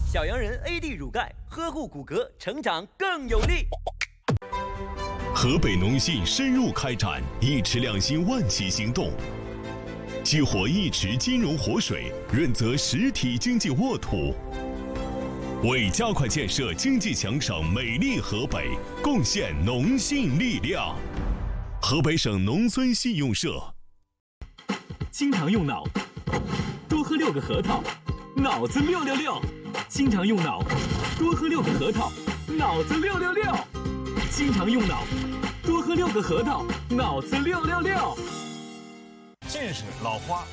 小羊人 AD 乳钙，呵护骨骼，成长更有力。 河北农信深入开展一池两心万企行动，激活一池金融活水，润泽实体经济沃土，为加快建设经济强省美丽河北贡献农信力量。河北省农村信用社。 经常用脑，多喝6个核桃，脑子666。经常用脑，多喝6个核桃，脑子666。经常用脑，多喝6个核桃，脑子666。 近视、老花